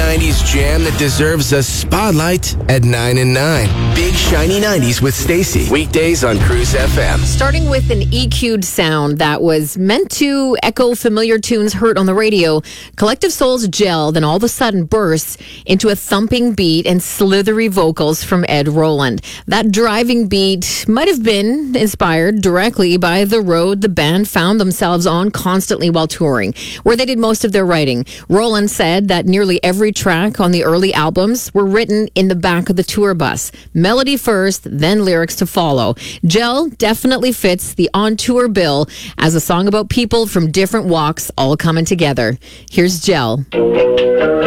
90s jam that deserves a spotlight at 9 and 9. Big Shiny 90s with Stacy. Weekdays on Cruise FM. Starting with an EQ'd sound that was meant to echo familiar tunes heard on the radio, Collective Soul's Gel then all of a sudden bursts into a thumping beat and slithery vocals from Ed Roland. That driving beat might have been inspired directly by the road the band found themselves on constantly while touring, where they did most of their writing. Roland said that nearly every track on the early albums were written in the back of the tour bus. Melody first, then lyrics to follow. Gel definitely fits the on-tour bill as a song about people from different walks all coming together. Here's Gel.